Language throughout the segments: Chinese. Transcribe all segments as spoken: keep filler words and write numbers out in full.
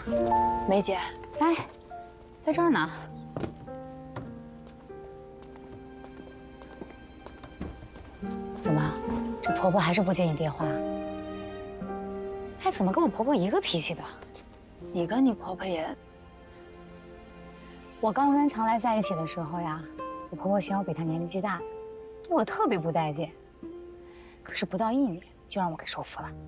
梅姐， 哎，在这儿呢。怎么，这婆婆还是不接你电话？哎，怎么跟我婆婆一个脾气的？ 你跟你婆婆也…… 我刚跟常来在一起的时候呀，我婆婆嫌我比她年纪大，对我特别不待见。可是不到一年就让我给收服了。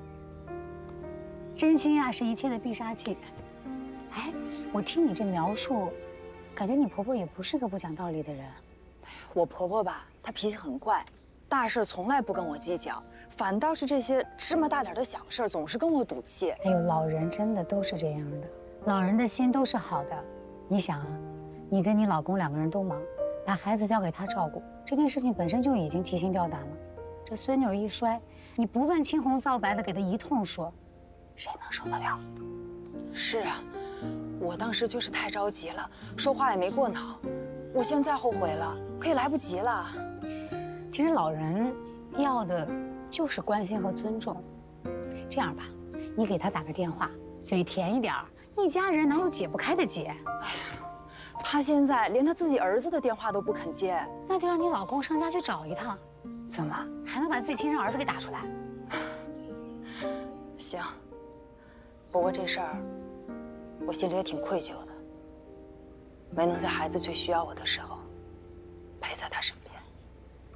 真心啊，是一切的必杀技。哎，我听你这描述，感觉你婆婆也不是个不讲道理的人。 我婆婆吧，她脾气很怪，大事从来不跟我计较，反倒是这些芝麻大点的小事总是跟我赌气。 哎呦，老人真的都是这样的，老人的心都是好的。你想啊，你跟你老公两个人都忙，把孩子交给他照顾，这件事情本身就已经提心吊胆了。这孙女儿一摔，你不问青红皂白的给她一通说，谁能受得了？ 是啊，我当时就是太着急了，说话也没过脑。我现在后悔了，可也来不及了。 其实老人要的就是关心和尊重。这样吧，你给他打个电话，嘴甜一点儿，一家人哪有解不开的结？哎呀，他现在连他自己儿子的电话都不肯接， 那就让你老公上家去找一趟。怎么还能把自己亲生儿子给打出来？ 行，不过这事儿我心里也挺愧疚的，没能在孩子最需要我的时候陪在他身边。